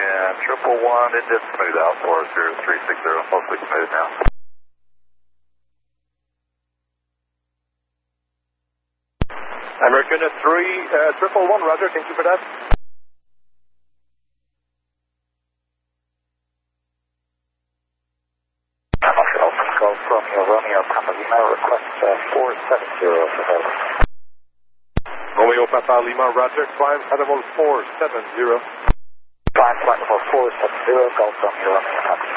and 111, it did smooth out for us here at 360, mostly smooth now. American 111, roger, thank you for that. Golf Romeo, Papa Lima, request 470 for Golf. Romeo Papa Lima, roger, climb animal 470. Climb animal 470, Golf Romeo, Papa